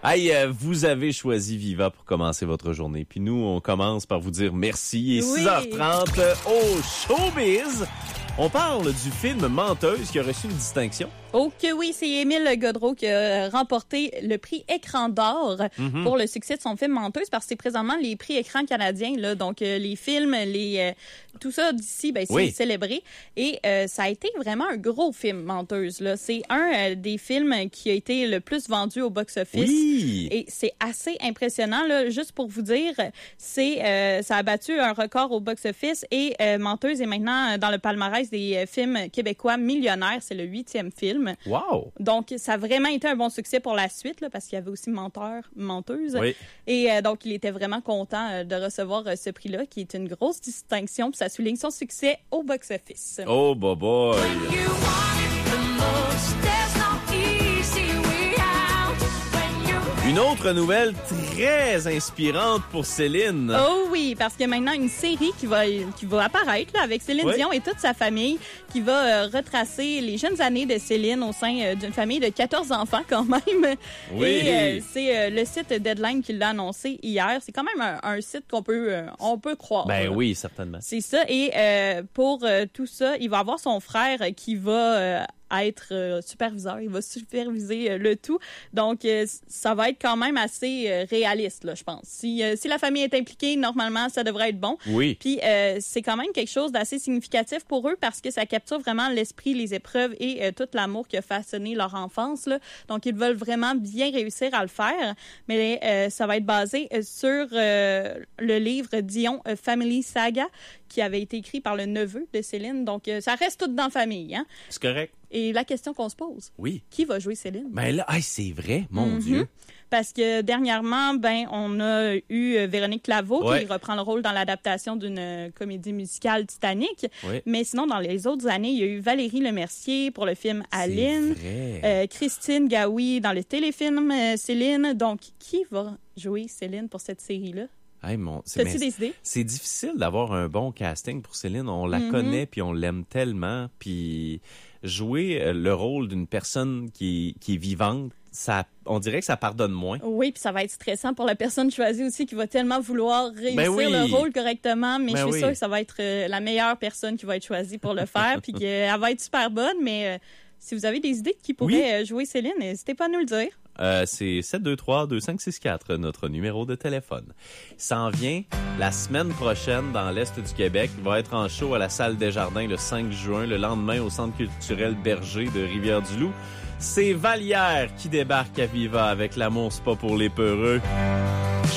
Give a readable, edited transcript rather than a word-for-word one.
Hey, vous avez choisi Viva pour commencer votre journée. Puis nous, on commence par vous dire merci. Et 6h30 au Showbiz. On parle du film Menteuse qui a reçu une distinction. Oh que oui, c'est Émile Godreau qui a remporté le prix Écran d'or pour le succès de son film Menteuse, parce que c'est présentement les prix Écran canadiens, là, donc les films, tout ça d'ici, ben c'est célébré. Et ça a été vraiment un gros film, Menteuse. Là, c'est un des films qui a été le plus vendu au box-office. Oui. Et c'est assez impressionnant, là. Juste pour vous dire, ça a battu un record au box-office et Menteuse est maintenant dans le palmarès des films québécois millionnaires. C'est le 8e film. Wow! Donc, ça a vraiment été un bon succès pour la suite, là, parce qu'il y avait aussi Menteuse. Oui. Et donc, il était vraiment content de recevoir ce prix-là, qui est une grosse distinction, puis ça souligne son succès au box-office. Oh, boy! Une autre nouvelle très inspirante pour Céline. Oh oui, parce qu'il y a maintenant une série qui va apparaître là, avec Céline Dion et toute sa famille, qui va retracer les jeunes années de Céline au sein d'une famille de 14 enfants quand même. Oui. Et c'est le site Deadline qui l'a annoncé hier. C'est quand même un site on peut croire. Ben là. oui, certainement. C'est ça. Et pour tout ça, il va avoir son frère qui va être superviseur. Il va superviser le tout. Donc, ça va être quand même assez réaliste, là, je pense. Si la famille est impliquée, normalement, ça devrait être bon. Oui. Puis, c'est quand même quelque chose d'assez significatif pour eux parce que ça capture vraiment l'esprit, les épreuves et tout l'amour qui a façonné leur enfance, là. Donc, ils veulent vraiment bien réussir à le faire. Mais ça va être basé sur le livre Dion Family Saga qui avait été écrit par le neveu de Céline. Donc, ça reste tout dans la famille, hein? C'est correct. Et la question qu'on se pose, qui va jouer Céline? Ben là, c'est vrai, mon Dieu. Parce que dernièrement, on a eu Véronique Claveau qui reprend le rôle dans l'adaptation d'une comédie musicale Titanic. Oui. Mais sinon, dans les autres années, il y a eu Valérie Lemercier pour le film Aline. Christine Gaoui dans le téléfilm Céline. Donc, qui va jouer Céline pour cette série-là? Hey, t'as-tu des idées? C'est difficile d'avoir un bon casting pour Céline. On la connaît, puis on l'aime tellement. Puis jouer le rôle d'une personne qui est vivante, on dirait que ça pardonne moins. Oui, puis ça va être stressant pour la personne choisie aussi qui va tellement vouloir réussir le rôle correctement. Mais je suis sûre que ça va être la meilleure personne qui va être choisie pour le faire. Puis qu'elle va être super bonne. Mais si vous avez des idées de qui pourrait jouer Céline, n'hésitez pas à nous le dire. C'est 723-2564, notre numéro de téléphone. Il s'en vient la semaine prochaine dans l'Est du Québec. Il va être en show à la Salle Desjardins le 5 juin, le lendemain au Centre culturel Berger de Rivière-du-Loup. C'est Vallière qui débarque à Viva avec L'amour, c'est pas pour les peureux.